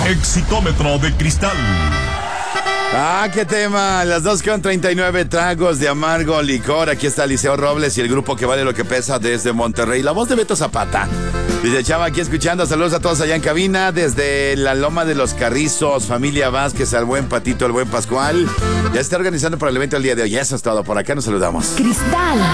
Exitómetro de cristal. Ah, qué tema. Las 2:39 tragos de amargo licor. Aquí está Liceo Robles y el grupo que vale lo que pesa desde Monterrey. La voz de Beto Zapata. Dice Chava aquí escuchando. Saludos a todos allá en cabina. Desde la Loma de los Carrizos, familia Vázquez, al buen Patito, al buen Pascual. Ya está organizando para el evento el día de hoy. Eso es todo. Por acá nos saludamos. Cristal